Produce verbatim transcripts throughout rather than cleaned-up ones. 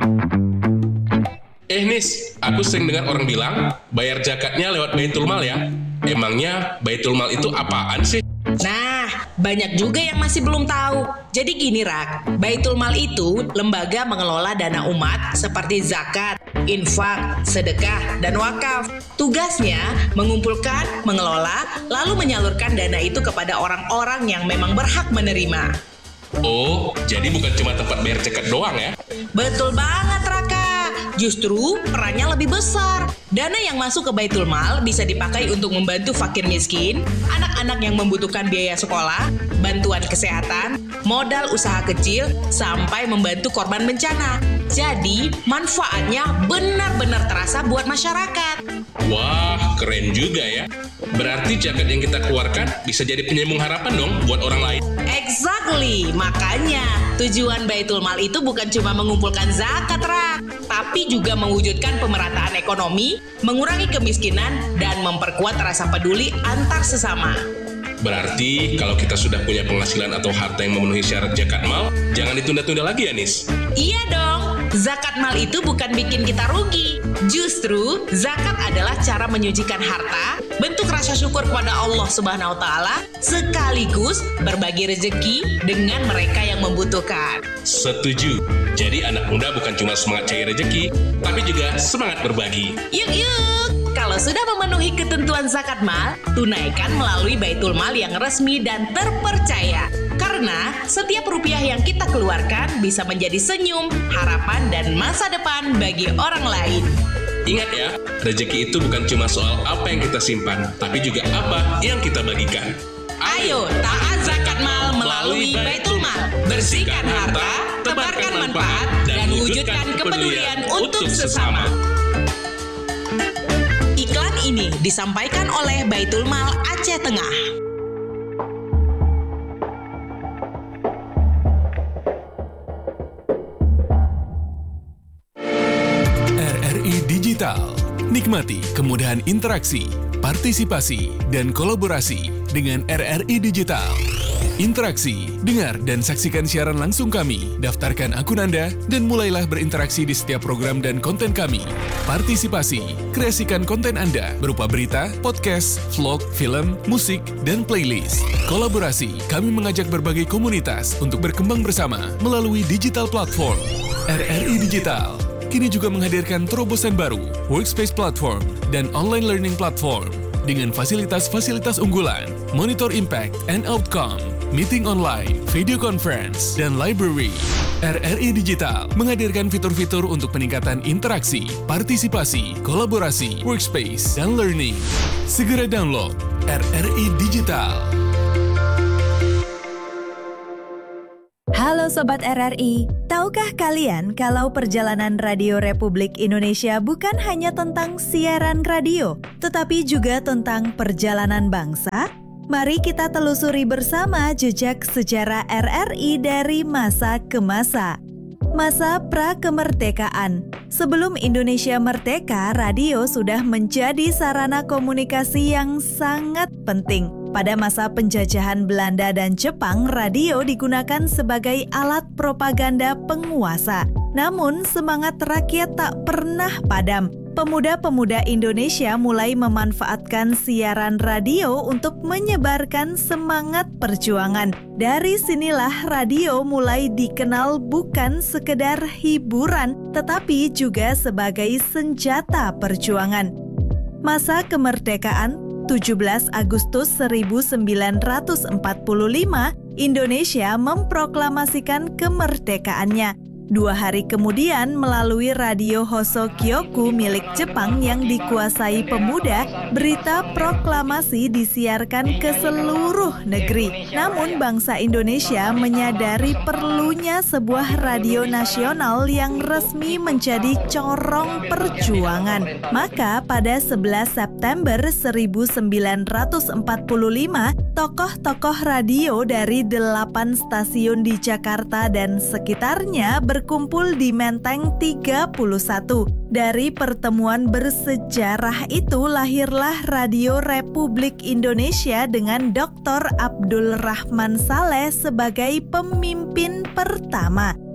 Eh Nis, aku sering dengar orang bilang bayar zakatnya lewat Baitul Mal ya. Emangnya Baitul Mal itu apaan sih? Nah, banyak juga yang masih belum tahu. Jadi gini Rak, Baitul Mal itu lembaga mengelola dana umat seperti zakat, infak, sedekah, dan wakaf. Tugasnya mengumpulkan, mengelola, lalu menyalurkan dana itu kepada orang-orang yang memang berhak menerima. Oh, jadi bukan cuma tempat bayar zakat doang ya? Betul banget Raka. Justru perannya lebih besar. Dana yang masuk ke Baitul Mal bisa dipakai untuk membantu fakir miskin, anak-anak yang membutuhkan biaya sekolah, bantuan kesehatan, modal usaha kecil, sampai membantu korban bencana. Jadi, manfaatnya benar-benar terasa buat masyarakat. Wah, keren juga ya. Berarti zakat yang kita keluarkan bisa jadi penyambung harapan dong buat orang lain. Exactly, makanya tujuan Baitul Mal itu bukan cuma mengumpulkan zakat, Rak, tapi juga mewujudkan pemerataan ekonomi, mengurangi kemiskinan, dan memperkuat rasa peduli antar sesama. Berarti kalau kita sudah punya penghasilan atau harta yang memenuhi syarat zakat mal, jangan ditunda-tunda lagi ya Nis? Iya dong, zakat mal itu bukan bikin kita rugi. Justru, zakat adalah cara menyucikan harta, bentuk rasa syukur kepada Allah Subhanahu wa Ta'ala, sekaligus berbagi rezeki dengan mereka yang membutuhkan. Setuju. Jadi anak muda bukan cuma semangat cari rezeki, tapi juga semangat berbagi. Yuk yuk! Kalau sudah memenuhi ketentuan zakat mal, tunaikan melalui Baitul Mal yang resmi dan terpercaya. Karena setiap rupiah yang kita keluarkan bisa menjadi senyum, harapan, dan masa depan bagi orang lain. Ingat ya, rezeki itu bukan cuma soal apa yang kita simpan, tapi juga apa yang kita bagikan. Ayo, taat zakat mal melalui Baitul Mal. Bersihkan harta, tebarkan manfaat, dan wujudkan kepedulian untuk sesama. Iklan ini disampaikan oleh Baitul Mal Aceh Tengah. R R I Digital. Nikmati kemudahan interaksi, partisipasi, dan kolaborasi dengan R R I Digital. Interaksi, dengar dan saksikan siaran langsung kami, daftarkan akun Anda, dan mulailah berinteraksi di setiap program dan konten kami. Partisipasi, kreasikan konten Anda berupa berita, podcast, vlog, film, musik, dan playlist. Kolaborasi, kami mengajak berbagai komunitas untuk berkembang bersama melalui digital platform. R R I Digital kini juga menghadirkan terobosan baru, workspace platform, dan online learning platform dengan fasilitas-fasilitas unggulan, monitor impact and outcome, meeting online, video conference, dan library. R R I Digital menghadirkan fitur-fitur untuk peningkatan interaksi, partisipasi, kolaborasi, workspace, dan learning. Segera download R R I Digital. Halo Sobat R R I, tahukah kalian kalau perjalanan Radio Republik Indonesia bukan hanya tentang siaran radio, tetapi juga tentang perjalanan bangsa? Mari kita telusuri bersama jejak sejarah R R I dari masa ke masa. Masa pra-kemerdekaan. Sebelum Indonesia merdeka, radio sudah menjadi sarana komunikasi yang sangat penting. Pada masa penjajahan Belanda dan Jepang, radio digunakan sebagai alat propaganda penguasa. Namun, semangat rakyat tak pernah padam. Pemuda-pemuda Indonesia mulai memanfaatkan siaran radio untuk menyebarkan semangat perjuangan. Dari sinilah radio mulai dikenal bukan sekedar hiburan, tetapi juga sebagai senjata perjuangan. Masa kemerdekaan tujuh belas Agustus seribu sembilan ratus empat puluh lima, Indonesia memproklamasikan kemerdekaannya. Dua hari kemudian, melalui radio Hosokyoku milik Jepang yang dikuasai pemuda, berita proklamasi disiarkan ke seluruh negeri. Namun bangsa Indonesia menyadari perlunya sebuah radio nasional yang resmi menjadi corong perjuangan. Maka pada sebelas September seribu sembilan ratus empat puluh lima, tokoh-tokoh radio dari delapan stasiun di Jakarta dan sekitarnya ber berkumpul di Menteng tiga puluh satu. Dari pertemuan bersejarah itu lahirlah Radio Republik Indonesia dengan Doktor Abdul Rahman Saleh sebagai pemimpin pertama.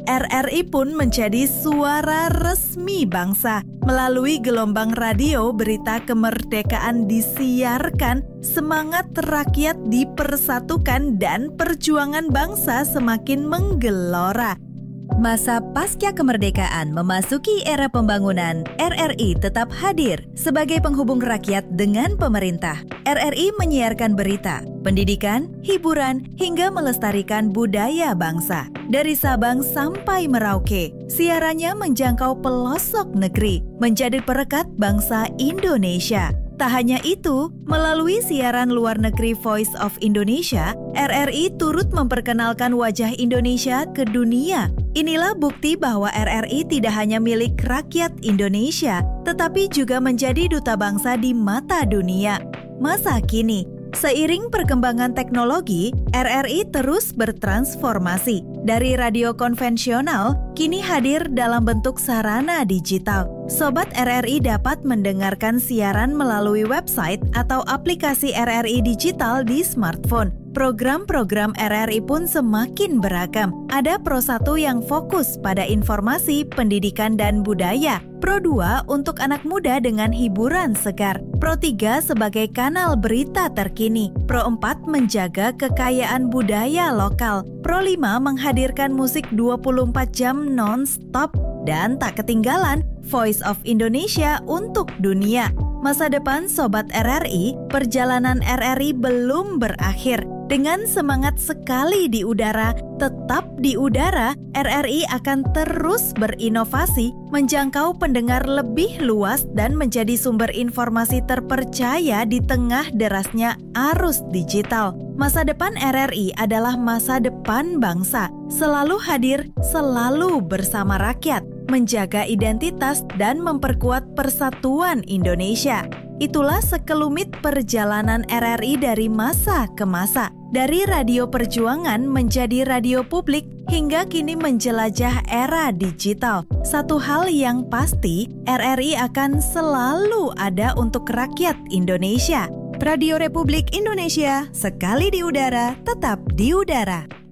R R I pun menjadi suara resmi bangsa. Melalui gelombang radio, berita kemerdekaan disiarkan, semangat rakyat dipersatukan, dan perjuangan bangsa semakin menggelora. Masa pasca kemerdekaan memasuki era pembangunan, R R I tetap hadir sebagai penghubung rakyat dengan pemerintah. R R I menyiarkan berita, pendidikan, hiburan, hingga melestarikan budaya bangsa. Dari Sabang sampai Merauke, siarannya menjangkau pelosok negeri, menjadi perekat bangsa Indonesia. Tak hanya itu, melalui siaran luar negeri Voice of Indonesia, R R I turut memperkenalkan wajah Indonesia ke dunia. Inilah bukti bahwa R R I tidak hanya milik rakyat Indonesia, tetapi juga menjadi duta bangsa di mata dunia. Masa kini, seiring perkembangan teknologi, R R I terus bertransformasi. Dari radio konvensional, kini hadir dalam bentuk sarana digital. Sobat R R I dapat mendengarkan siaran melalui website atau aplikasi R R I digital di smartphone. Program-program R R I pun semakin beragam. Ada Pro satu yang fokus pada informasi, pendidikan, dan budaya. Pro dua untuk anak muda dengan hiburan segar. Pro tiga sebagai kanal berita terkini. Pro empat menjaga kekayaan budaya lokal. Pro lima menghadirkan musik dua puluh empat jam non-stop. Dan tak ketinggalan, Voice of Indonesia untuk dunia. Masa depan Sobat R R I, perjalanan R R I belum berakhir. Dengan semangat sekali di udara, tetap di udara, R R I akan terus berinovasi, menjangkau pendengar lebih luas dan menjadi sumber informasi terpercaya di tengah derasnya arus digital. Masa depan R R I adalah masa depan bangsa, selalu hadir, selalu bersama rakyat, menjaga identitas dan memperkuat persatuan Indonesia. Itulah sekelumit perjalanan R R I dari masa ke masa, dari radio perjuangan menjadi radio publik hingga kini menjelajah era digital. Satu hal yang pasti, R R I akan selalu ada untuk rakyat Indonesia. Radio Republik Indonesia, sekali di udara, tetap di udara.